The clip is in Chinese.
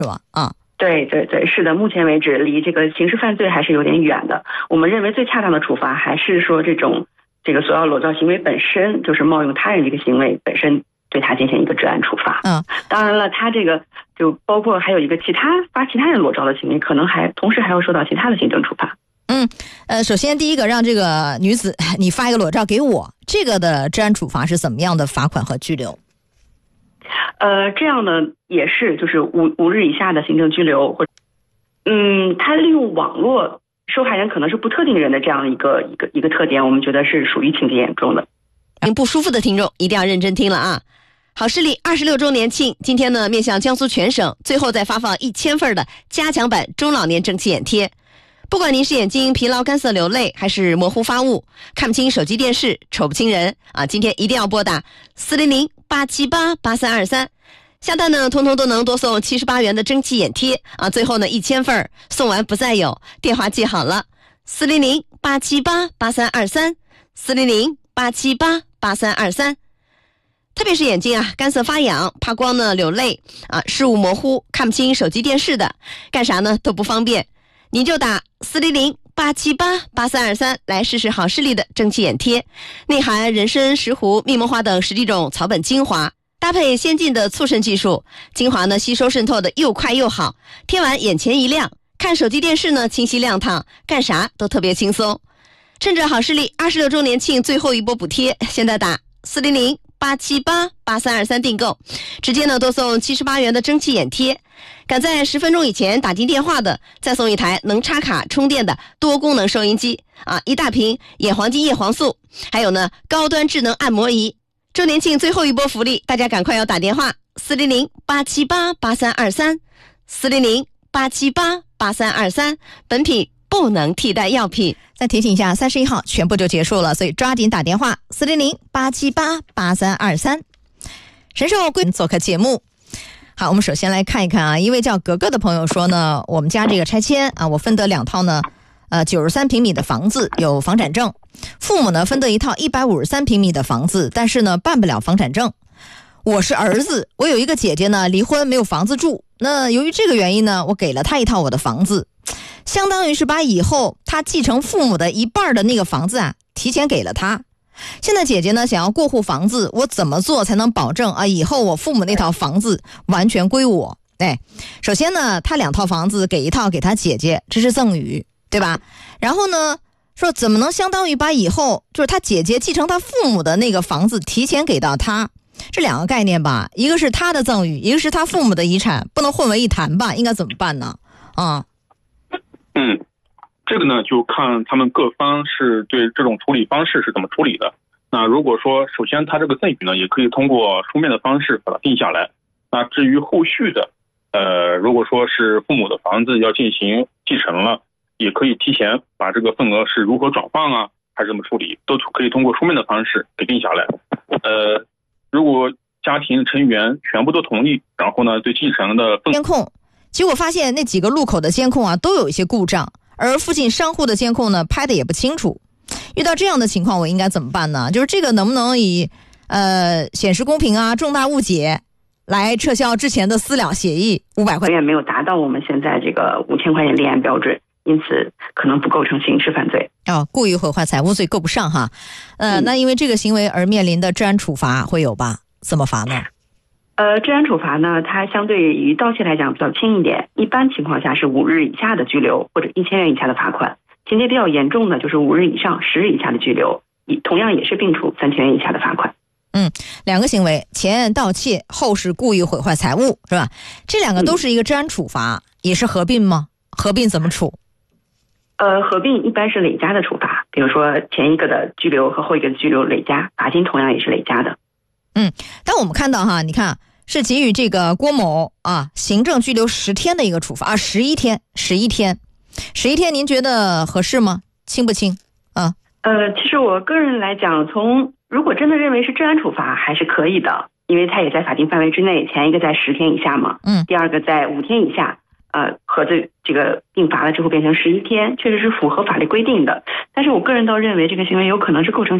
是吧？啊， 对对对，是的，目前为止离这个刑事犯罪还是有点远的。我们认为最恰当的处罚还是说这个索要裸照行为本身，就是冒用他人这个行为本身，对他进行一个治安处罚。当然了，他这个就包括还有一个发其他人裸照的行为，可能同时还要受到其他的行政处罚。 首先第一个，让这个女子你发一个裸照给我，这个的治安处罚是怎么样的罚款和拘留？ 这样呢也是就是5日以下的行政拘留，或他利用网络受害人可能是不特定人的这样一个特点，我们觉得是属于情节严重的。 不舒服的听众一定要认真听了啊！好视力26周年庆，今天呢面向江苏全省，最后再发放1000份的加强版中老年蒸汽眼贴。不管您是眼睛疲劳干涩流泪，还是模糊发物，看不清手机电视，瞅不清人啊，今天一定要拨打400-878-8323，下单呢通通都能多送78元的蒸汽眼贴啊！最后呢1000份送完不再有，电话记好了，400-878-8323，400-878-8323。特别是眼睛干涩发痒，怕光呢流泪啊，视物模糊，看不清手机电视的，干啥呢都不方便，您就打400-878-8323来试试好视力的蒸汽眼贴，内含人参、石斛、蜜茉花等10几种草本精华，搭配先进的促渗技术，精华呢吸收渗透的又快又好，贴完眼前一亮，看手机电视呢清晰亮堂，干啥都特别轻松。趁着好视力26周年庆最后一波补贴，现在打400-878-8323订购，直接呢多送78元的蒸汽眼贴，赶在10分钟以前打进电话的，再送一台能插卡充电的多功能收音机啊，一大瓶眼黄金叶黄素，还有呢高端智能按摩仪。周年庆最后一波福利，大家赶快要打电话400-878-8323，400-878-8323，本品不能替代药品。 再提醒一下，31号全部就结束了，所以抓紧打电话400-878-8323。神兽贵做客节目。好，我们首先来看一看一位叫格格的朋友说呢，我们家这个拆迁我分得2套呢93平米的房子，有房产证，父母呢分得一套153平米的房子，但是呢办不了房产证。我是儿子，我有一个姐姐呢离婚没有房子住，那由于这个原因呢，我给了她一套我的房子，相当于是把以后他继承父母的一半的那个房子提前给了他。现在姐姐呢想要过户房子，我怎么做才能保证以后我父母那套房子完全归我？首先呢，他2套房子给一套给他姐姐，这是赠与，对吧？然后呢说怎么能相当于把以后就是他姐姐继承他父母的那个房子提前给到他？这2个概念吧，一个是他的赠与，一个是他父母的遗产，不能混为一谈吧？应该怎么办呢？ 这个呢就看他们各方是对这种处理方式是怎么处理的。那如果说首先他这个赠与呢也可以通过书面的方式把它定下来，那至于后续的如果说是父母的房子要进行继承了，也可以提前把这个份额是如何转放还是怎么处理，都可以通过书面的方式给定下来。如果家庭成员全部都同意，然后呢对继承的监控，结果发现那几个路口的监控都有一些故障，而附近商户的监控呢拍的也不清楚。遇到这样的情况我应该怎么办呢？就是这个能不能以显示公平重大误解来撤销之前的私了协议500块钱，没有达到我们现在这个5000块钱立案标准，因此可能不构成刑事犯罪。 故意毁坏财物罪够不上哈。那因为这个行为而面临的治安处罚会有吧？怎么罚呢？ 治安处罚呢，它相对于盗窃来讲比较轻一点，一般情况下是5日以下的拘留或者1000元以下的罚款，情节比较严重的就是5日以上10日以下的拘留，同样也是并处3000元以下的罚款。 2个行为，前盗窃，后是故意毁坏财物，是吧？这2个都是一个治安处罚，也是合并吗？合并怎么处？ 合并一般是累加的处罚，比如说前一个的拘留和后一个的拘留累加，罚金同样也是累加的。 但我们看到你看是给予这个郭某行政拘留10天的一个处罚11天，您觉得合适吗？轻不轻？ 其实我个人来讲，如果真的认为是治安处罚还是可以的，因为它也在法定范围之内，前一个在10天以下嘛，第二个在5天以下，和这个并罚了之后变成11天，确实是符合法律规定的。但是我个人倒认为这个行为有可能是构成